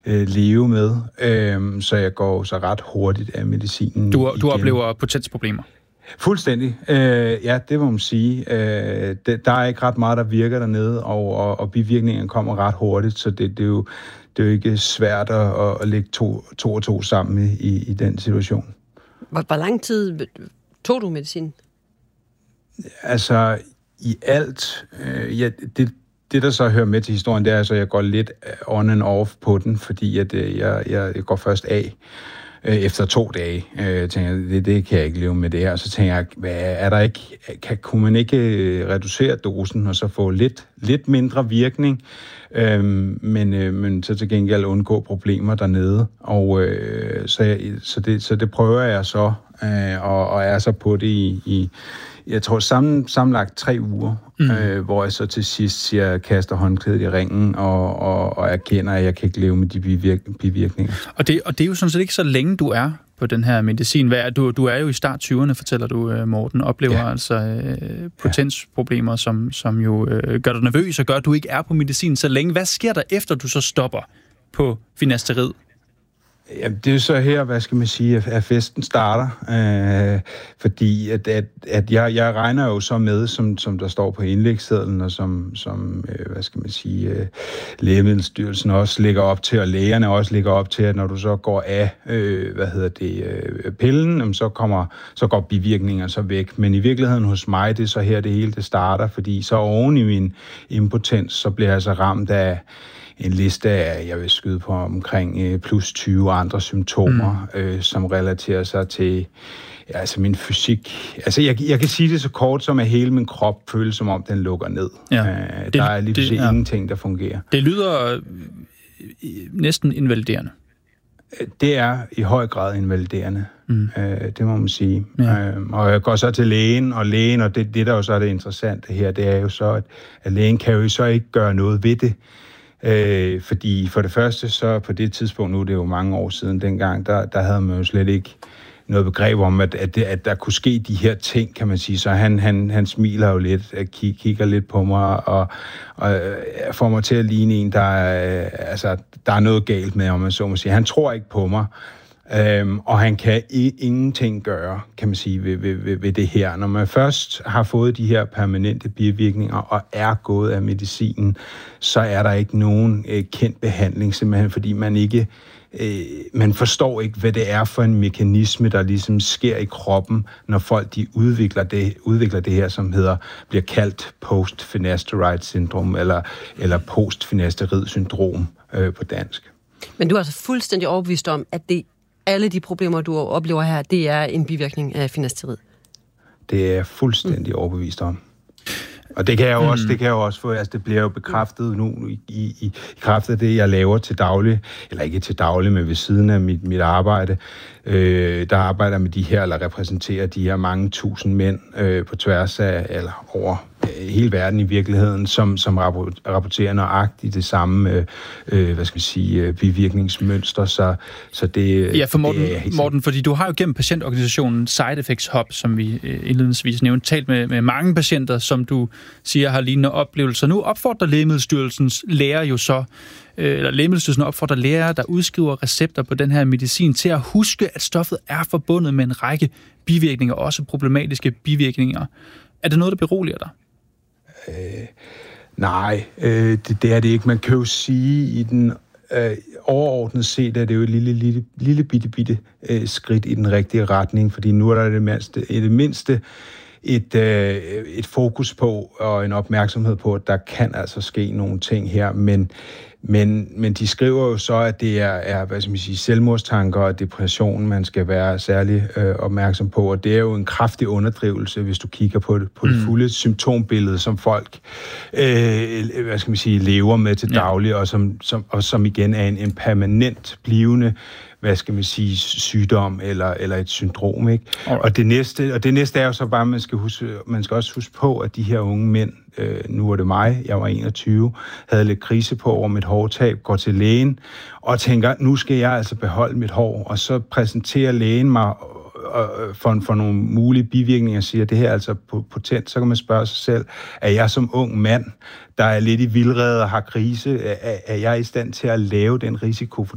leve med, så jeg går så ret hurtigt af medicinen. Du oplever potensproblemer? Fuldstændig. Ja, det må man sige. Der er ikke ret meget, der virker dernede, og bivirkningerne kommer ret hurtigt, så det er jo ikke svært at lægge to og to sammen i den situation. Hvor lang tid tog du medicin? Altså, i alt... Det, der så hører med til historien, det er, at jeg går lidt on and off på den, fordi at jeg går først af efter 2 dage. Tænker jeg, det kan jeg ikke leve med det her. Så tænker jeg, kunne man ikke reducere dosen og så få lidt mindre virkning, men så til gengæld undgå problemer dernede. Og så det prøver jeg så, og er så på det i jeg tror sammenlagt 3 uger, hvor jeg så til sidst siger, jeg kaster håndklædet i ringen og erkender, at jeg kan ikke leve med de bivirkninger. Og det er jo sådan set ikke så længe, du er på den her medicin. Du er jo i start 20'erne, fortæller du, Morten, oplever altså potensproblemer, som jo gør dig nervøs og gør, at du ikke er på medicin så længe. Hvad sker der efter, du så stopper på finasterid? Jamen, det er så her, hvad skal man sige, at festen starter, fordi at jeg regner jo så med, som der står på indlægssedlen, og som hvad skal man sige, Lægemiddelstyrelsen også lægger op til, og lægerne også lægger op til, at når du så går af, pillen, så går bivirkninger så væk. Men i virkeligheden hos mig, det er så her, det hele det starter, fordi så oven i min impotens, så bliver jeg så ramt af en liste af, jeg vil skyde på omkring plus 20 andre symptomer, som relaterer sig til min fysik. Altså, jeg kan sige det så kort som, at hele min krop føles som om, den lukker ned. Ja, der er lige pludselig ingenting, der fungerer. Det lyder næsten invaliderende. Det er i høj grad invaliderende. Det må man sige. Ja. Og jeg går så til lægen, og det der jo så er det interessante her, det er jo så, at lægen kan jo så ikke gøre noget ved det. Fordi for det første, så på det tidspunkt, nu det er jo mange år siden dengang, der havde man jo slet ikke noget begreb om, at der kunne ske de her ting, kan man sige. Så han smiler jo lidt, kigger lidt på mig, og får mig til at ligne en, der er noget galt med, om man så må sige. Han tror ikke på mig, og han kan ingenting gøre, kan man sige, ved det her. Når man først har fået de her permanente bivirkninger og er gået af medicinen, så er der ikke nogen kendt behandling, simpelthen fordi man forstår ikke, hvad det er for en mekanisme, der ligesom sker i kroppen, når folk de udvikler det her, som bliver kaldt post-finasteride syndrom eller post-finasterid syndrom på dansk. Men du er altså fuldstændig overbevist om, at alle de problemer, du oplever her, det er en bivirkning af finasterid? Det er jeg fuldstændig overbevist om. Og det kan jeg jo også få, altså det bliver jo bekræftet nu i kraft af det, jeg laver til daglig, eller ikke til daglig, men ved siden af mit arbejde, der arbejder med de her, eller repræsenterer de her mange tusind mænd på tværs af, eller over hele verden i virkeligheden, som rapporterer nøjagtigt det samme, bivirkningsmønster, så det... Ja, for Morten, fordi du har jo gennem patientorganisationen Side Effects Hub, som vi indledningsvis nævnte, talt med mange patienter, som du siger har lignende oplevelser. Nu opfordrer Lægemiddelstyrelsens læger jo så, eller Lægemiddelstyrelsen opfordrer læger, der udskriver recepter på den her medicin, til at huske, at stoffet er forbundet med en række bivirkninger, også problematiske bivirkninger. Er det noget, der beroliger dig? Nej, det er det ikke. Man kan jo sige, i den overordnet set, er det jo et lille bitte skridt i den rigtige retning, fordi nu er der det mindste et fokus på og en opmærksomhed på, at der kan altså ske nogle ting her, men de skriver jo så, at det er selvmordstanker og depression, man skal være særlig opmærksom på, og det er jo en kraftig underdrivelse, hvis du kigger på det fulde symptombillede, som folk lever med til daglig, og som igen er en permanent blivende sygdom eller et syndrom, ikke? Og det næste er jo så bare, man skal også huske på, at de her unge mænd, nu var det mig, jeg var 21, havde lidt krise på over mit hårtab, går til lægen og tænker, nu skal jeg altså beholde mit hår, og så præsenterer lægen mig for nogle mulige bivirkninger og siger, at det her er altså potent, så kan man spørge sig selv, er jeg som ung mand, der er lidt i vildrede og har krise, er jeg i stand til at lave den risiko